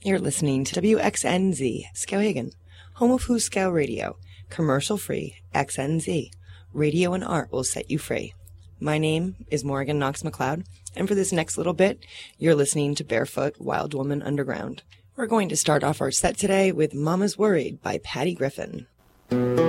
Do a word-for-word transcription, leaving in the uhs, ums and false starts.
You're listening to W X N Z, Skowhegan, home of Who's Scow Radio, commercial-free X N Z. Radio and art will set you free. My name is Morgan Knox McLeod, and for this next little bit, you're listening to Barefoot Wild Woman Underground. We're going to start off our set today with Mama's Worried by Patty Griffin.